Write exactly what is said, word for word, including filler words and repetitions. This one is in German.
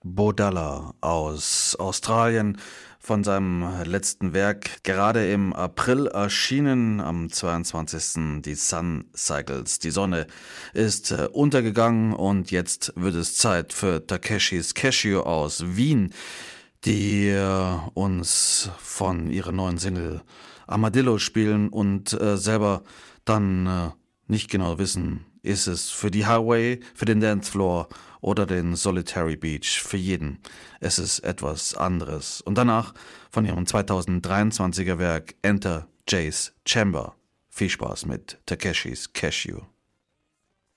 Bodalla aus Australien von seinem letzten Werk, gerade im April erschienen, am zweiundzwanzigsten die Sun Cycles. Die Sonne ist äh, untergegangen und jetzt wird es Zeit für Takeshis Cashew aus Wien, die äh, uns von ihrer neuen Single Armadillo spielen und äh, selber dann äh, nicht genau wissen, ist es für die Highway, für den Dancefloor oder den Solitary Beach, für jeden. Es ist etwas anderes. Und danach von ihrem zweitausenddreiundzwanziger Werk Enter Jay's Chamber. Viel Spaß mit Takeshis Cashew.